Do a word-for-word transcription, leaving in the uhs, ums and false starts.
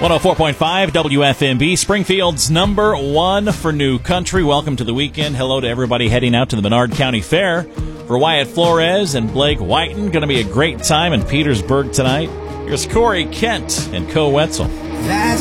one oh four point five W F M B, Springfield's number one for new country. Welcome to the weekend. Hello to everybody heading out to the Menard County Fair. For Wyatt Flores and Blake Whiten, going to be a great time in Petersburg tonight. Here's Corey Kent and Co Wetzel. That's